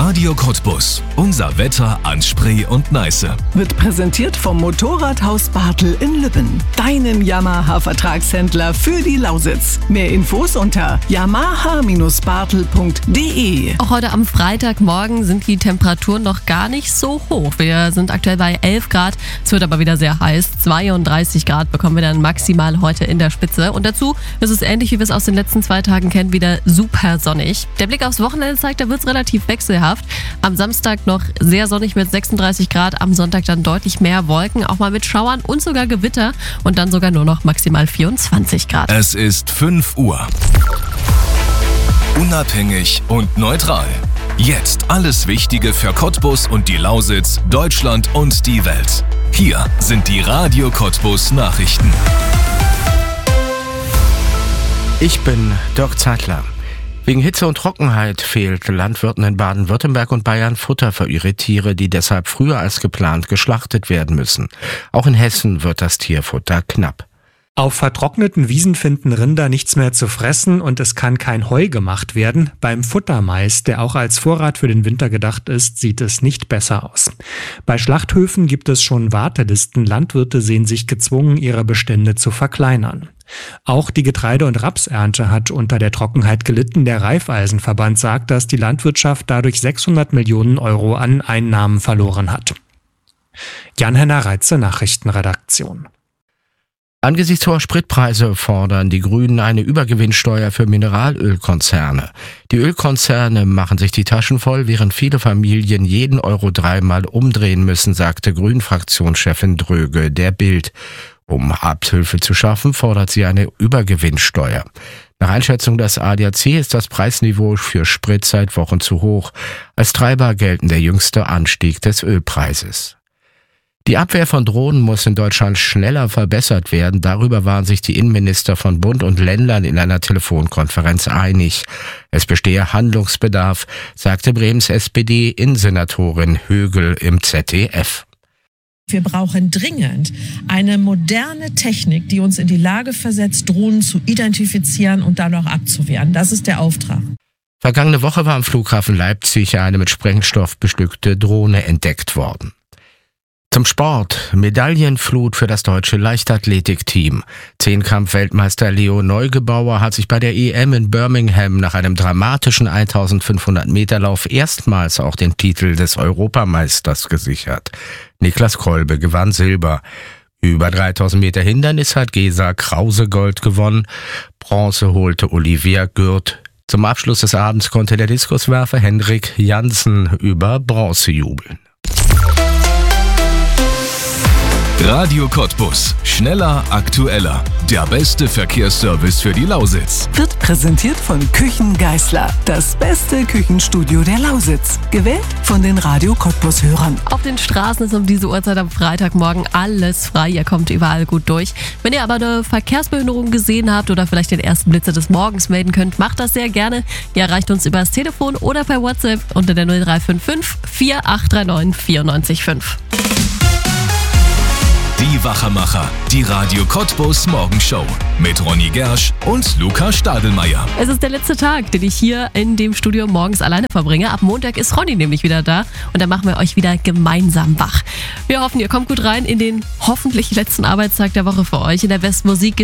Radio Cottbus. Unser Wetter an Spree und Neiße. Wird präsentiert vom Motorradhaus Bartel in Lübben. Deinem Yamaha-Vertragshändler für die Lausitz. Mehr Infos unter yamaha-bartel.de. Auch heute am Freitagmorgen sind die Temperaturen noch gar nicht so hoch. Wir sind aktuell bei 11 Grad. Es wird aber wieder sehr heiß. 32 Grad bekommen wir dann maximal heute in der Spitze. Und dazu ist es ähnlich, wie wir es aus den letzten 2 Tagen kennen, wieder super sonnig. Der Blick aufs Wochenende zeigt, da wird es relativ wechselhaft. Am Samstag noch sehr sonnig mit 36 Grad, am Sonntag dann deutlich mehr Wolken, auch mal mit Schauern und sogar Gewitter und dann sogar nur noch maximal 24 Grad. Es ist 5 Uhr. Unabhängig und neutral. Jetzt alles Wichtige für Cottbus und die Lausitz, Deutschland und die Welt. Hier sind die Radio Cottbus Nachrichten. Ich bin Dirk Zeitler. Wegen Hitze und Trockenheit fehlt Landwirten in Baden-Württemberg und Bayern Futter für ihre Tiere, die deshalb früher als geplant geschlachtet werden müssen. Auch in Hessen wird das Tierfutter knapp. Auf vertrockneten Wiesen finden Rinder nichts mehr zu fressen und es kann kein Heu gemacht werden. Beim Futtermais, der auch als Vorrat für den Winter gedacht ist, sieht es nicht besser aus. Bei Schlachthöfen gibt es schon Wartelisten. Landwirte sehen sich gezwungen, ihre Bestände zu verkleinern. Auch die Getreide- und Rapsernte hat unter der Trockenheit gelitten. Der Raiffeisenverband sagt, dass die Landwirtschaft dadurch 600 Millionen Euro an Einnahmen verloren hat. Jan-Henner Reitze, Nachrichtenredaktion. Angesichts hoher Spritpreise fordern die Grünen eine Übergewinnsteuer für Mineralölkonzerne. Die Ölkonzerne machen sich die Taschen voll, während viele Familien jeden Euro 3-mal umdrehen müssen, sagte Grünen-Fraktionschefin Dröge der Bild. Um Abhilfe zu schaffen, fordert sie eine Übergewinnsteuer. Nach Einschätzung des ADAC ist das Preisniveau für Sprit seit Wochen zu hoch. Als Treiber gelten der jüngste Anstieg des Ölpreises. Die Abwehr von Drohnen muss in Deutschland schneller verbessert werden. Darüber waren sich die Innenminister von Bund und Ländern in einer Telefonkonferenz einig. Es bestehe Handlungsbedarf, sagte Bremens SPD-Innensenatorin Högel im ZDF. Wir brauchen dringend eine moderne Technik, die uns in die Lage versetzt, Drohnen zu identifizieren und dann auch abzuwehren. Das ist der Auftrag. Vergangene Woche war am Flughafen Leipzig eine mit Sprengstoff bestückte Drohne entdeckt worden. Zum Sport. Medaillenflut für das deutsche Leichtathletikteam. Zehnkampf-Weltmeister Leo Neugebauer hat sich bei der EM in Birmingham nach einem dramatischen 1500-Meter-Lauf erstmals auch den Titel des Europameisters gesichert. Niklas Kolbe gewann Silber. Über 3000 Meter Hindernis hat Gesa Krause Gold gewonnen. Bronze holte Olivia Gürt. Zum Abschluss des Abends konnte der Diskuswerfer Henrik Jansen über Bronze jubeln. Radio Cottbus. Schneller, aktueller. Der beste Verkehrsservice für die Lausitz. Wird präsentiert von Küchen Geißler. Das beste Küchenstudio der Lausitz. Gewählt von den Radio Cottbus-Hörern. Auf den Straßen ist um diese Uhrzeit am Freitagmorgen alles frei. Ihr kommt überall gut durch. Wenn ihr aber eine Verkehrsbehinderung gesehen habt oder vielleicht den ersten Blitzer des Morgens melden könnt, macht das sehr gerne. Ihr erreicht uns über das Telefon oder per WhatsApp unter der 0355 4839 945. Die Wachemacher, die Radio Cottbus Morgenshow mit Ronny Gersch und Luca Stadelmeier. Es ist der letzte Tag, den ich hier in dem Studio morgens alleine verbringe. Ab Montag ist Ronny nämlich wieder da und dann machen wir euch wieder gemeinsam wach. Wir hoffen, ihr kommt gut rein in den hoffentlich letzten Arbeitstag der Woche für euch. In der besten Musik